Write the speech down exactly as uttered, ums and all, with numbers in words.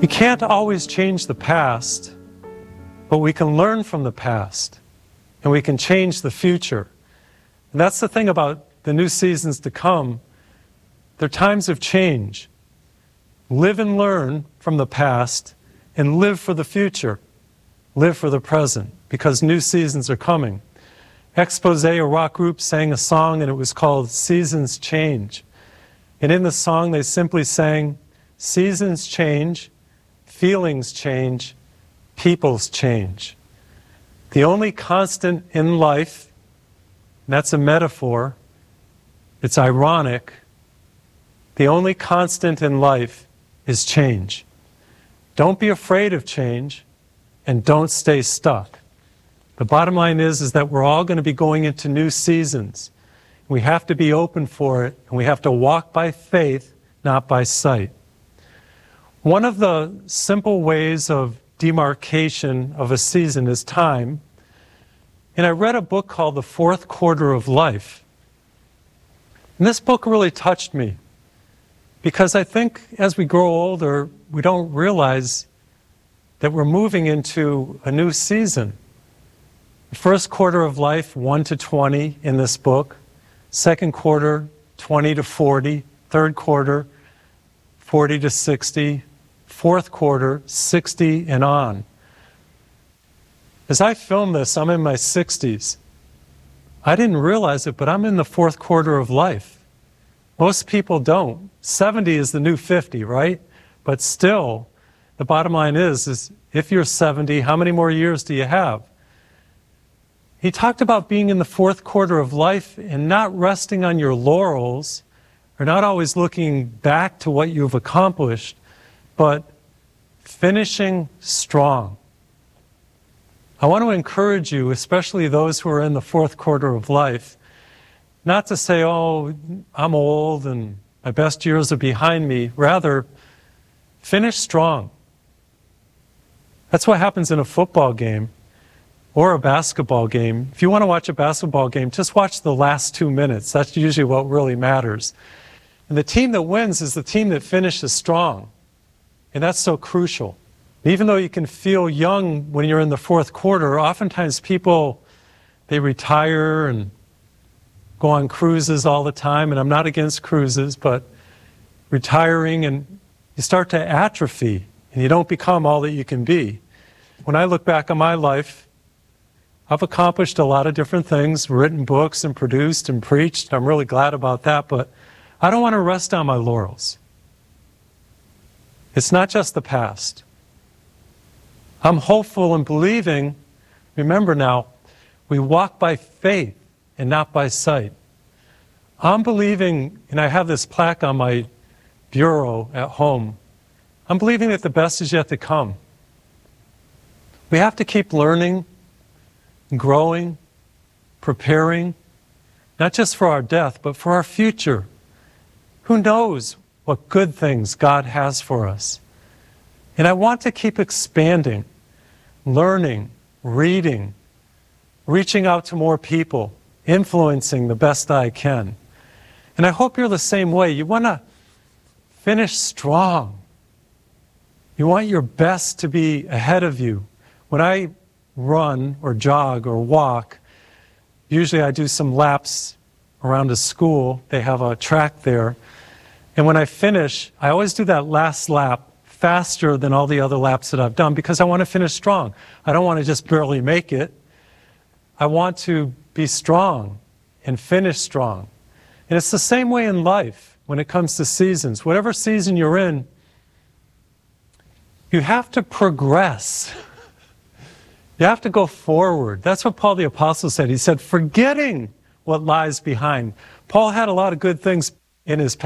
You can't always change the past, but we can learn from the past, and we can change the future. And that's the thing about the new seasons to come. They're times of change. Live and learn from the past, and live for the future. Live for the present, because new seasons are coming. Expose, a rock group, sang a song, and it was called Seasons Change. And in the song, they simply sang, seasons change, feelings change, peoples change. The only constant in life, and that's a metaphor, it's ironic, the only constant in life is change. Don't be afraid of change, and don't stay stuck. The bottom line is, is that we're all going to be going into new seasons. We have to be open for it, and we have to walk by faith, not by sight. One of the simple ways of demarcation of a season is time. And I read a book called The Fourth Quarter of Life. And this book really touched me, because I think as we grow older, we don't realize that we're moving into a new season. The first quarter of life, one to twenty in this book. Second quarter, twenty to forty. Third quarter, forty to sixty. Fourth quarter, sixty and on. As I film this, I'm in my sixties. I didn't realize it, but I'm in the fourth quarter of life. Most people don't. seventy is the new fifty, right? But still, the bottom line is, is if you're seventy, how many more years do you have? He talked about being in the fourth quarter of life and not resting on your laurels, or not always looking back to what you've accomplished, but finishing strong. I want to encourage you, especially those who are in the fourth quarter of life, not to say, oh, I'm old and my best years are behind me. Rather, finish strong. That's what happens in a football game or a basketball game. If you want to watch a basketball game, just watch the last two minutes. That's usually what really matters. And the team that wins is the team that finishes strong. And that's so crucial. Even though you can feel young when you're in the fourth quarter, oftentimes people, they retire and go on cruises all the time. And I'm not against cruises, but retiring, and you start to atrophy and you don't become all that you can be. When I look back on my life, I've accomplished a lot of different things, written books and produced and preached. I'm really glad about that, but I don't want to rest on my laurels. It's not just the past. I'm hopeful and believing. Remember now, we walk by faith and not by sight. I'm believing, and I have this plaque on my bureau at home, I'm believing that the best is yet to come. We have to keep learning, growing, preparing, not just for our death, but for our future. Who knows what good things God has for us? And I want to keep expanding, learning, reading, reaching out to more people, influencing the best I can. And I hope you're the same way. You want to finish strong. You want your best to be ahead of you. When I run or jog or walk, usually I do some laps around a school. They have a track there. And when I finish, I always do that last lap faster than all the other laps that I've done, because I want to finish strong. I don't want to just barely make it. I want to be strong and finish strong. And it's the same way in life when it comes to seasons. Whatever season you're in, you have to progress. You have to go forward. That's what Paul the Apostle said. He said, forgetting what lies behind. Paul had a lot of good things in his past.